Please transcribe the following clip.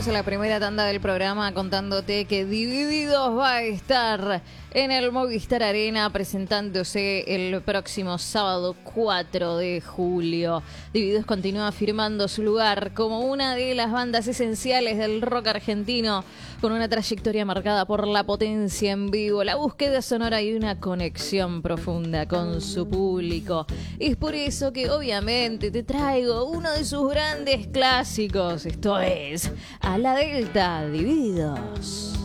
Abrimos la primera tanda del programa contándote que Divididos va a estar en el Movistar Arena presentándose el próximo sábado 4 de julio. Divididos continúa afirmando su lugar como una de las bandas esenciales del rock argentino, con una trayectoria marcada por la potencia en vivo, la búsqueda sonora y una conexión profunda con su público. Es por eso que obviamente te traigo uno de sus grandes clásicos, esto es A la Delta, Divididos.